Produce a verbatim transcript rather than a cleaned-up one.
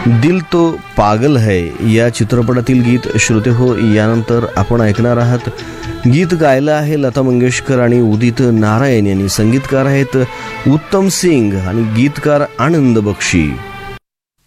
दिल तो पागल है या चित्रपटातील गीत श्रोते हो. यानंतर आपण ऐकणार आहात गीत गायलं आहे लता मंगेशकर आणि उदित नारायण यांनी. संगीतकार आहेत उत्तम सिंग आणि गीतकार आनंद बक्षी.